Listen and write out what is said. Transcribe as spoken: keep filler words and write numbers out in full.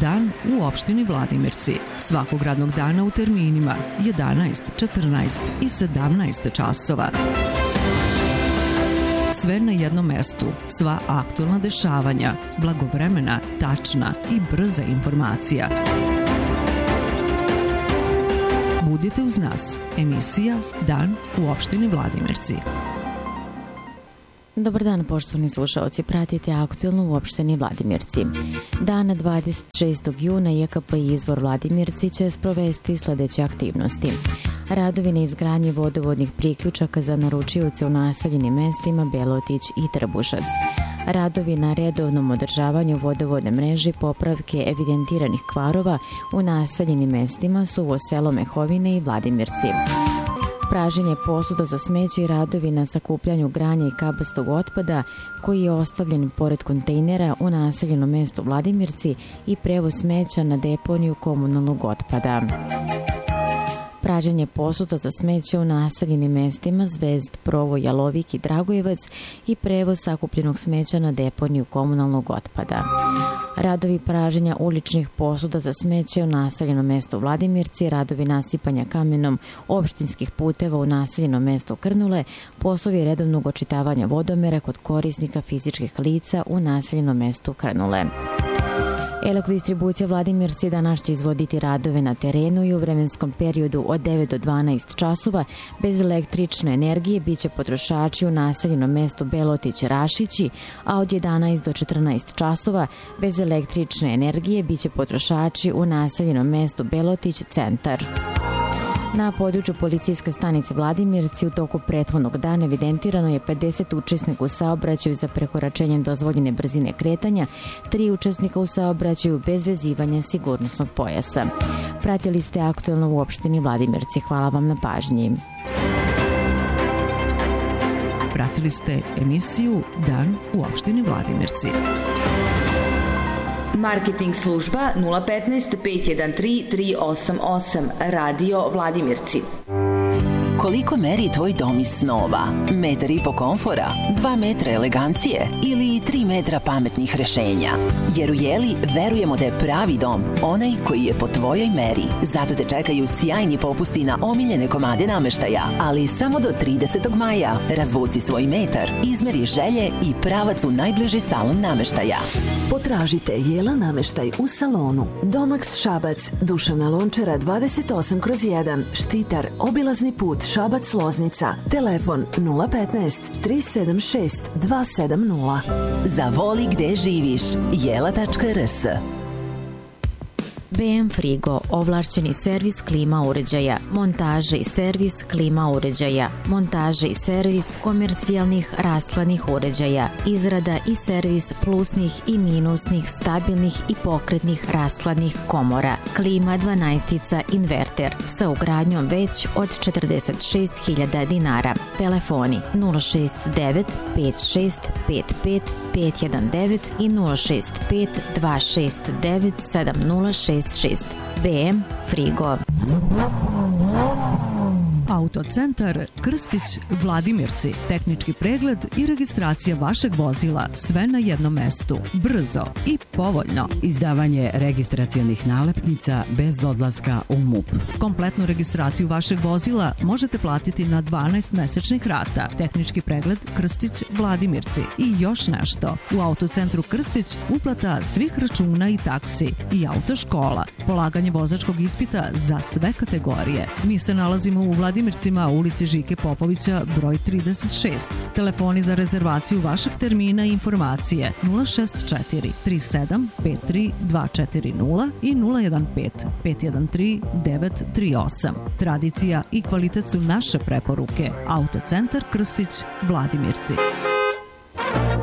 Dan u opštini Vladimirci. Svakog radnog dana u terminima jedanaest, četrnaest i sedamnaest časova. Sve na jednom mestu, sva aktualna dešavanja, blagovremena, tačna i brza informacija. Budite uz nas. Emisija Dan u opštini Vladimirci. Dobar dan, poštovani slušalci. Pratite aktuelno u opštini Vladimirci. Dana dvadeset šestog juna J K P Izvor Vladimirci će sprovesti sledeće aktivnosti. Radovi na izgradnji vodovodnih priključaka za naručioce u naseljenim mestima Belotić i Trbušac. Radovi na redovnom održavanju vodovodne mreže, popravke evidentiranih kvarova u naseljenim mestima Suvo selo Mehovine i Vladimirci. Praženje posuda za smeće i radovi na sakupljanju granja i kabastog otpada koji je ostavljen pored kontejnera u naseljenom mestu Vladimirci i prevoz smeća na deponiju komunalnog otpada. Praženje posuda za smeće u naseljenim mestima Zvezd, Provo, Jalovik i Dragojevac i prevoz sakupljenog smeća na deponiju komunalnog otpada. Radovi praženja uličnih posuda za smeće u naseljenom mestu Vladimirci, radovi nasipanja kamenom opštinskih puteva u naseljenom mestu Krnule, poslovi redovnog očitavanja vodomera kod korisnika fizičkih lica u naseljenom mestu Krnule. Elektrodistribucija Vladimirci danas će izvoditi radove na terenu i u vremenskom periodu od devet do dvanaest časova bez električne energije biće potrošači u naseljenom mestu Belotić Rašići, a od jedanaest do četrnaest časova bez električne energije biće potrošači u naseljenom mestu Belotić Centar. Na području policijske stanice Vladimirci u toku prethodnog dana evidentirano je pedeset učesnika u saobraćaju za prekoračenje dozvoljene brzine kretanja, tri učesnika u saobraćaju bez vezivanja sigurnosnog pojasa. Pratili ste aktuelno u opštini Vladimirci. Hvala vam na pažnji. Pratili ste emisiju Dan u opštini Vladimirci. Marketing služba nula petnaest, pet jedan tri, tri osam osam, Radio Vladimirci. Koliko meri tvoj dom iz snova? Metar i po komfora, dva metra elegancije ili tri metra pametnih rešenja? Jer u Jeli verujemo da je pravi dom onaj koji je po tvojoj meri. Zato te čekaju sjajni popusti na omiljene komade nameštaja, ali samo do tridesetog maja. Razvuci svoj metar, izmeri želje i pravac u najbliži salon nameštaja. Potražite Jela nameštaj u salonu. Domax Šabac, Dušana Lončara dvadeset osam kroz jedan, Štitar, obilazni put Šabac Loznica, telefon nula petnaest, tri sedam šest, dva sedam nula. Zavoli gde živiš, jela tačka r s. B M Frigo, ovlašćeni servis klima uređaja, montaže i servis klima uređaja, montaže i servis komercijalnih rastlanih uređaja, izrada i servis plusnih i minusnih, stabilnih i pokretnih rastlanih komora, klima dvanaestica inverter sa ugradnjom već od četrdeset šest hiljada dinara. Telefoni nula šest devet, pet šest pet pet, pet jedan devet i nula šest pet, dva šest devet, sedam nula šest šest. B M Frigo. Autocentar Krstić Vladimirci. Tehnički pregled i registracija vašeg vozila sve na jednom mestu. Brzo i povoljno. Izdavanje registracionih nalepnica bez odlaska u M U P. Kompletnu registraciju vašeg vozila možete platiti na dvanaest mesečnih rata. Tehnički pregled Krstić Vladimirci. I još nešto. U Autocentru Krstić uplata svih računa i taksi i autoškola. Polaganje vozačkog ispita za sve kategorije. Mi se nalazimo u Vladimircima, u ulici Žike Popovića, broj trideset šest. Telefoni za rezervaciju vašeg termina i informacije nula šest četiri, tri sedam pet tri, dva četiri nula i nula jedan pet, pet jedan tri, devet tri osam. Tradicija i kvalitet su naše preporuke. Autocentar Krstić Vladimirci.